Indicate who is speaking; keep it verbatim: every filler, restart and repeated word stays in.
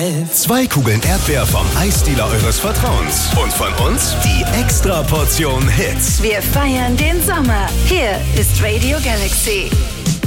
Speaker 1: life.
Speaker 2: Zwei Kugeln Erdbeer vom Eisdealer eures Vertrauens. Und von uns die extra Portion Hits.
Speaker 3: Wir feiern den Sommer. Hier ist Radio Galaxy.